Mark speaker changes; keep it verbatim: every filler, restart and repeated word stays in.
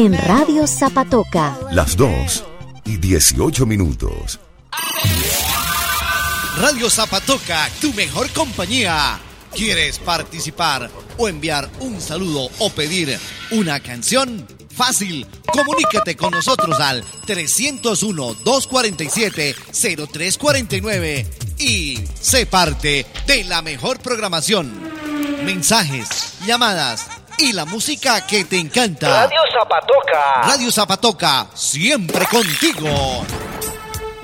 Speaker 1: En Radio Zapatoca.
Speaker 2: Las dos y dieciocho minutos.
Speaker 3: Radio Zapatoca, tu mejor compañía. ¿Quieres participar o enviar un saludo o pedir una canción? Fácil, comunícate con nosotros al trescientos uno, doscientos cuarenta y siete, cero tres cuarenta y nueve y sé parte de la mejor programación. Mensajes, llamadas y la música que te encanta.
Speaker 4: Radio Zapatoca.
Speaker 3: Radio Zapatoca, siempre contigo.